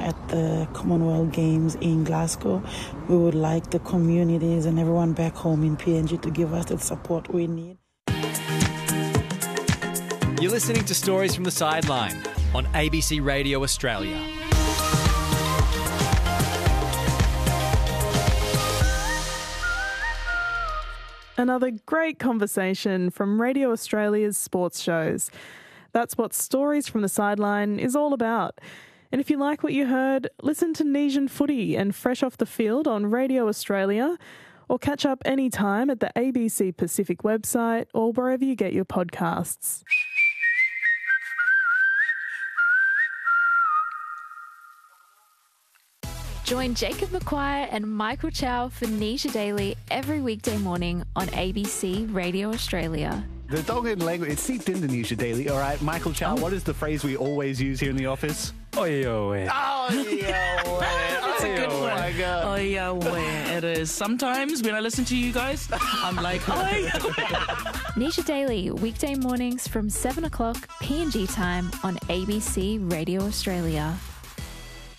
at the Commonwealth Games in Glasgow. We would like the communities and everyone back home in PNG to give us the support we need. You're listening to Stories from the Sideline on ABC Radio Australia. Another great conversation from Radio Australia's sports shows. That's what Stories from the Sideline is all about. And if you like what you heard, listen to Nesian Footy and Fresh Off the Field on Radio Australia, or catch up anytime at the ABC Pacific website or wherever you get your podcasts. Join Jacob McQuire and Michael Chow for Nisha Daily every weekday morning on ABC Radio Australia. The Tongan language, it's seeped into Nisha Daily. All right, Michael Chow, what is the phrase we always use here in the office? Oi, oi. That's a good one. My God. Oh, yeah, way. It is. Sometimes when I listen to you guys, I'm like, oi. Nisha Daily, weekday mornings from 7 o'clock PNG time on ABC Radio Australia.